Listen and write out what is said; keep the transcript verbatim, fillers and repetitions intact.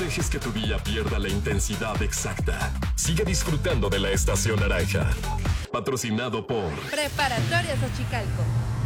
dejes que tu día pierda la intensidad exacta. Sigue disfrutando de la estación naranja. Patrocinado por Preparatorias Xochicalco.